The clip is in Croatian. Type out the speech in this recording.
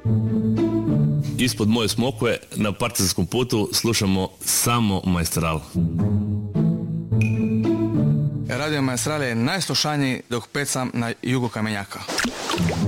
Ispod moje smokve na partizanskom putu slušamo samo Maestral. Radio Maestral je najslušaniji dok pecam na jugu Kamenjaka.